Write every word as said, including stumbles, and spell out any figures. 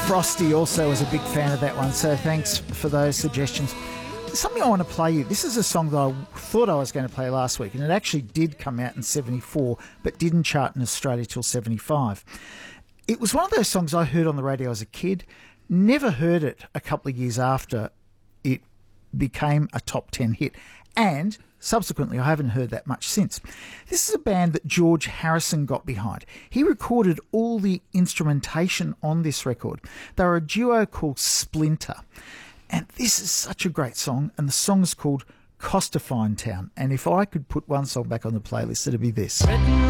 Frosty also was a big fan of that one, so thanks for those suggestions. There's something I want to play you. This is a song that I thought I was going to play last week, and it actually did come out in seventy-four, but didn't chart in Australia till seventy-five. It was one of those songs I heard on the radio as a kid, never heard it a couple of years after it became a top ten hit, and subsequently I haven't heard that much since. This is a band that George Harrison got behind. He recorded all the instrumentation on this record. They were a duo called Splinter, and this is such a great song, and the song is called Costa Fine Town, and if I could put one song back on the playlist, it'd be this.